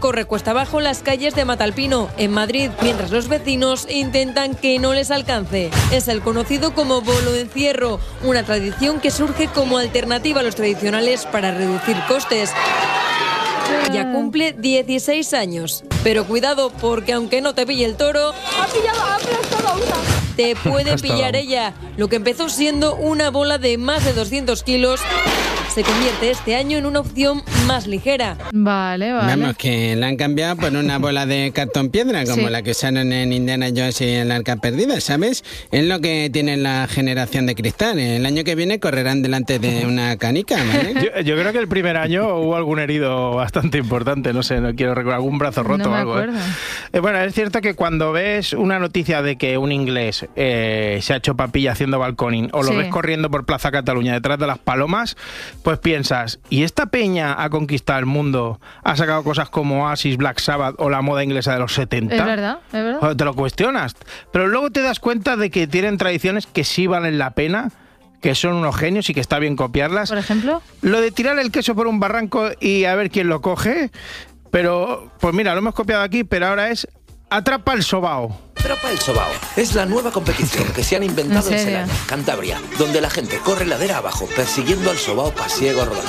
corre cuesta abajo en las calles de Matalpino, en Madrid, mientras los vecinos intentan que no les alcance. Es el conocido como bolo encierro, una tradición que surge como alternativa a los tradicionales para reducir costes. Ya cumple 16 años. Pero cuidado, porque aunque no te pille el toro, ha aplastado una. Te puede pillar ella. Lo que empezó siendo una bola de más de 200 kilos se convierte este año en una opción más ligera. Vale. Vamos, que la han cambiado por una bola de cartón piedra, como la que usaron en Indiana Jones y el Arca Perdida, ¿sabes? Es lo que tiene la generación de cristal. El año que viene correrán delante de una canica, ¿vale? Yo creo que el primer año hubo algún herido bastante importante, no sé, no quiero recordar, algún brazo roto o algo. Bueno, es cierto que cuando ves una noticia de que un inglés se ha hecho papilla haciendo balconing, o lo ves corriendo por Plaza Cataluña detrás de las palomas, pues piensas, ¿y esta peña ha conquistado el mundo? ¿Ha sacado cosas como Oasis, Black Sabbath o la moda inglesa de los 70? Es verdad. Te lo cuestionas. Pero luego te das cuenta de que tienen tradiciones que sí valen la pena, que son unos genios y que está bien copiarlas. ¿Por ejemplo? Lo de tirar el queso por un barranco y a ver quién lo coge, pero pues mira, lo hemos copiado aquí, pero ahora es Atrapa el sobao. Atrapa el sobao es la nueva competición que se han inventado en Selaña, Cantabria, donde la gente corre ladera abajo persiguiendo al sobao pasiego rodante.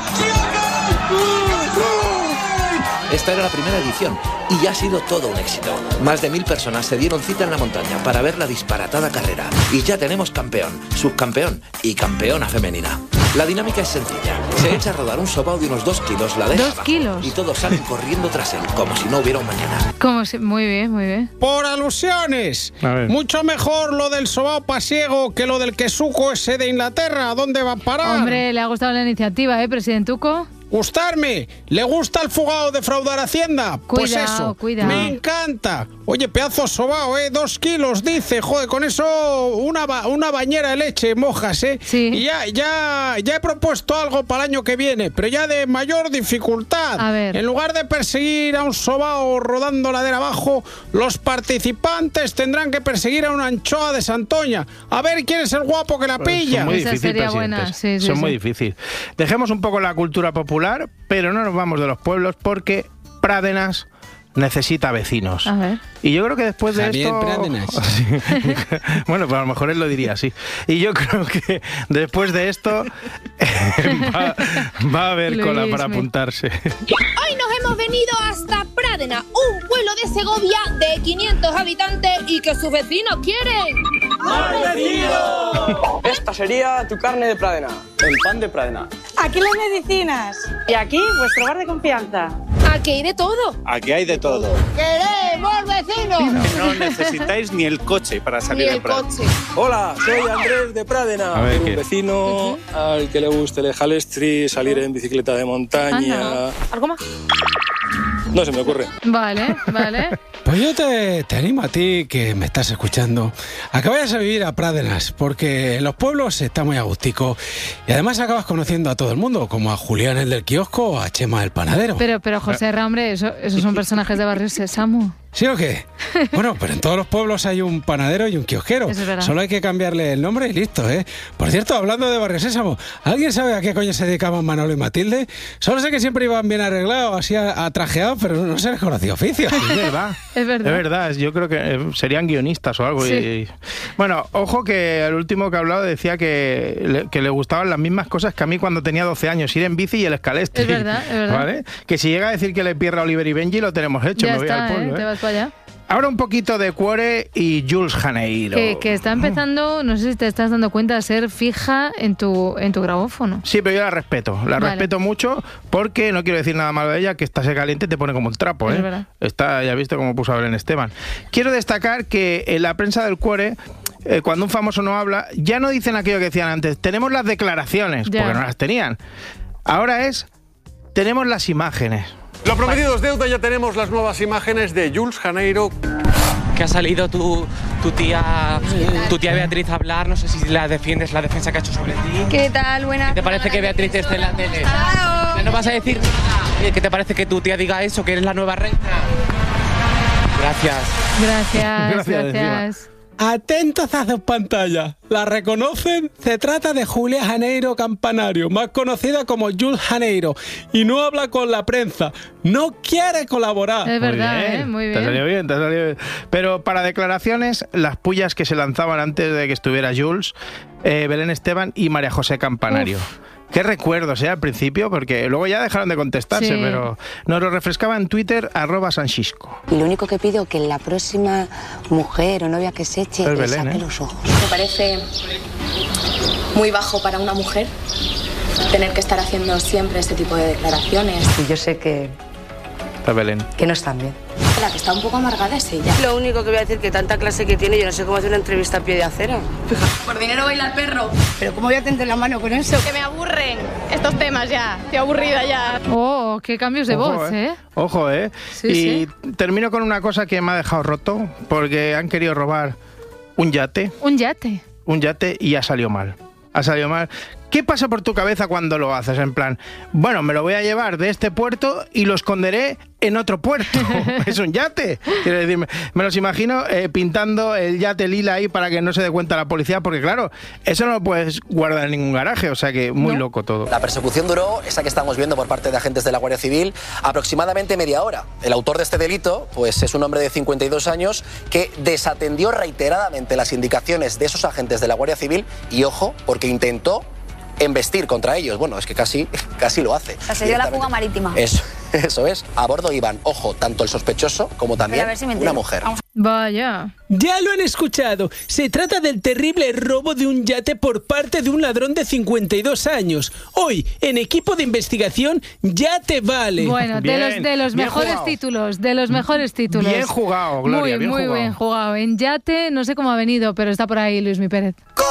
Esta era la primera edición y ya ha sido todo un éxito. Más de 1000 personas se dieron cita en la montaña para ver la disparatada carrera. Y ya tenemos campeón, subcampeón y campeona femenina. La dinámica es sencilla. Se echa a rodar un sobao de unos 2 kilos ladera abajo. 2 kilos. Y todos salen corriendo tras él, como si no hubiera un mañana. Muy bien. Por alusiones. Mucho mejor lo del sobao pasiego que lo del quesuco ese de Inglaterra. ¿Dónde va a parar? Hombre, le ha gustado la iniciativa, presidentuco. ¿Gustarme? ¿Le gusta el fugado defraudar Hacienda? Pues eso, me encanta. Oye, pedazo sobao, 2 kilos, dice. Joder, con eso una bañera de leche mojas, Sí. Y ya he propuesto algo para el año que viene, pero ya de mayor dificultad. A ver. En lugar de perseguir a un sobao rodando ladera abajo, los participantes tendrán que perseguir a una anchoa de Santoña. A ver quién es el guapo que la pilla. Son muy difíciles, Son muy difíciles. Dejemos un poco la cultura popular, pero no nos vamos de los pueblos porque Pradenas necesita vecinos. A ver. Y yo creo que después de esto... Pradenas. Sí. Bueno, pues a lo mejor él lo diría así. Y yo creo que después de esto va a haber cola para apuntarse. Hoy nos hemos venido hasta Pradena, un pueblo de Segovia de 500 habitantes y que sus vecinos quieren. ¡Más vecinos! Esta sería tu carne de Pradena, el pan de Pradena. Aquí las medicinas. Y aquí, vuestro bar de confianza. Aquí hay de todo. Aquí hay de todo. ¡Queremos vecinos! No necesitáis ni el coche para salir de Pradena. Hola, soy Andrés de Pradena, un vecino al que le guste el jalestri, salir en bicicleta de montaña. ¿Algo más? No se me ocurre. Vale. Pues yo te animo a ti, que me estás escuchando, a que vayas a vivir a Pradenas, porque en los pueblos está muy agustico y además acabas conociendo a todo el mundo, como a Julián el del kiosco o a Chema el panadero. Pero José Ra, hombre, esos son personajes de Barrio Sésamo. ¿Sí o qué? Bueno, pero en todos los pueblos hay un panadero y un kiosquero. Eso es verdad. Solo hay que cambiarle el nombre y listo, ¿eh? Por cierto, hablando de Barrio Sésamo, ¿alguien sabe a qué coño se dedicaban Manolo y Matilde? Solo sé que siempre iban bien arreglados, así atrajeados, pero no se les conocía oficio. Es verdad. Es verdad, yo creo que serían guionistas o algo. Sí. Bueno, ojo que el último que ha hablado decía que le gustaban las mismas cosas que a mí cuando tenía 12 años, ir en bici y el escalestri. Es verdad. ¿Vale? Que si llega a decir que le pierda a Oliver y Benji, lo tenemos hecho. Ya me voy está, al pueblo, te vas para allá. Ahora un poquito de Cuore y Jules Janeiro. Que está empezando, no sé si te estás dando cuenta, a ser fija en tu grabófono. Sí, pero yo la respeto. Respeto mucho porque no quiero decir nada malo de ella, que estase caliente te pone como un trapo, ¿eh? Es verdad. Ya viste cómo puso a Belén Esteban. Quiero destacar que en la prensa del Cuore, cuando un famoso no habla, ya no dicen aquello que decían antes. Tenemos las declaraciones, porque no las tenían. Ahora tenemos las imágenes. Lo prometido es deuda, ya tenemos las nuevas imágenes de Jules Janeiro. Que ha salido tu tía Beatriz a hablar, no sé si la defiendes, la defensa que ha hecho sobre ti. ¿Qué tal? Buena. ¿Qué te parece que Beatriz esté en la tele? ¿No vas a decir nada? ¿Qué te parece que tu tía diga eso, que eres la nueva reina? Gracias. Gracias. Atentos a sus pantallas. ¿La reconocen? Se trata de Julia Janeiro Campanario, más conocida como Jules Janeiro, y no habla con la prensa. No quiere colaborar. Es verdad, muy bien. Te ha salido bien. Pero para declaraciones, las pullas que se lanzaban antes de que estuviera Jules, Belén Esteban y María José Campanario. Uf. Qué recuerdos, al principio, porque luego ya dejaron de contestarse, sí. Pero nos lo refrescaba en Twitter, @Sanchisco. Y lo único que pido es que la próxima mujer o novia que se eche, le saque los ojos. Me parece muy bajo para una mujer tener que estar haciendo siempre este tipo de declaraciones. Y yo sé que Belén. Que no están bien. La que está un poco amargada es ella. Lo único que voy a decir que tanta clase que tiene, yo no sé cómo hacer una entrevista a pie de acera. Por dinero baila el perro. Pero ¿cómo voy a tender la mano con eso? Que me aburren estos temas ya. Estoy aburrida ya. Oh, qué cambios de voz, ¿eh? Ojo, ¿eh? Sí, y termino con una cosa que me ha dejado roto, porque han querido robar un yate. ¿Un yate? Un yate y ha salido mal. Ha salido mal. ¿Qué pasa por tu cabeza cuando lo haces? En plan, bueno, me lo voy a llevar de este puerto y lo esconderé en otro puerto. Es un yate. Quiero decir, me los imagino pintando el yate lila ahí para que no se dé cuenta la policía, porque claro, eso no lo puedes guardar en ningún garaje, o sea que muy loco todo. La persecución duró, esa que estamos viendo por parte de agentes de la Guardia Civil, aproximadamente media hora. El autor de este delito, pues es un hombre de 52 años que desatendió reiteradamente las indicaciones de esos agentes de la Guardia Civil y, ojo, porque intentó embestir contra ellos. Bueno, es que casi lo hace. O sea, se dio la fuga marítima. Eso es. A bordo iban, ojo, tanto el sospechoso como también una mujer. Vaya. Ya lo han escuchado. Se trata del terrible robo de un yate por parte de un ladrón de 52 años. Hoy, en Equipo de Investigación, Ya te vale. Bueno, de los mejores títulos. De los mejores títulos. Bien jugado, Gloria. Muy bien jugado. En yate, no sé cómo ha venido, pero está por ahí Luismi Pérez.